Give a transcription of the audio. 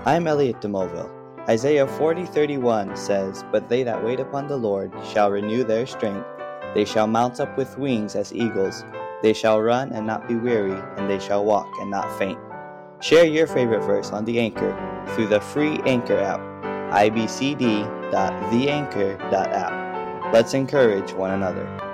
I'm Elliot DeMoville. Isaiah 40:31 says, "But they that wait upon the Lord shall renew their strength. They shall mount up with wings as eagles. They shall run and not be weary, and they shall walk and not faint." Share your favorite verse on the Anchor through the free Anchor app, ibcd.theanchor.app. Let's encourage one another.